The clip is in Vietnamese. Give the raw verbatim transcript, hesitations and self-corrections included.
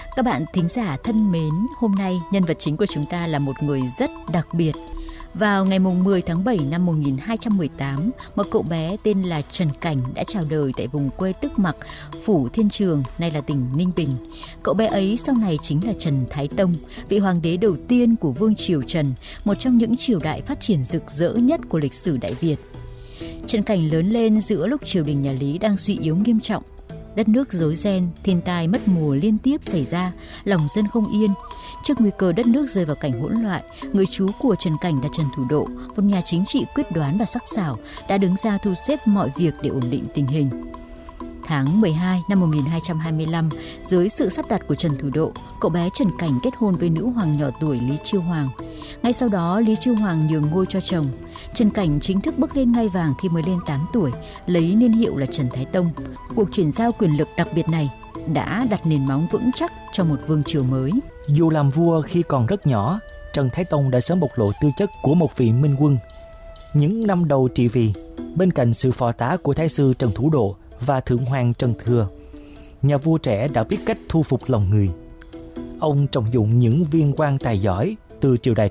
Các bạn thính giả thân mến, hôm nay nhân vật chính của chúng ta là một người rất đặc biệt. Vào ngày mười tháng bảy năm một nghìn hai trăm mười tám, một cậu bé tên là Trần Cảnh đã chào đời tại vùng quê Tức Mặc, Phủ Thiên Trường, nay là tỉnh Ninh Bình. Cậu bé ấy sau này chính là Trần Thái Tông, vị hoàng đế đầu tiên của Vương triều Trần, một trong những triều đại phát triển rực rỡ nhất của lịch sử Đại Việt. Trần Cảnh lớn lên giữa lúc triều đình nhà Lý đang suy yếu nghiêm trọng. Đất nước rối ren, thiên tai mất mùa liên tiếp xảy ra, lòng dân không yên. Trước nguy cơ đất nước rơi vào cảnh hỗn loạn, người chú của Trần Cảnh là Trần Thủ Độ, một nhà chính trị quyết đoán và sắc sảo, đã đứng ra thu xếp mọi việc để ổn định tình hình. Tháng mười hai năm một nghìn hai trăm hai mươi lăm, dưới sự sắp đặt của Trần Thủ Độ, cậu bé Trần Cảnh kết hôn với nữ hoàng nhỏ tuổi Lý Chiêu Hoàng. Ngay sau đó, Lý Chiêu Hoàng nhường ngôi cho chồng. Trần Cảnh chính thức bước lên ngai vàng khi mới lên tám tuổi, lấy niên hiệu là Trần Thái Tông. Cuộc chuyển giao quyền lực đặc biệt này đã đặt nền móng vững chắc cho một vương triều mới. Dù làm vua khi còn rất nhỏ, Trần Thái Tông đã sớm bộc lộ tư chất của một vị minh quân. Những năm đầu trị vì, bên cạnh sự phò tá của Thái sư Trần Thủ Độ và Thượng hoàng Trần Thừa, nhà vua trẻ đã biết cách thu phục lòng người. Ông trọng dụng những viên quan tài giỏi từ triều đại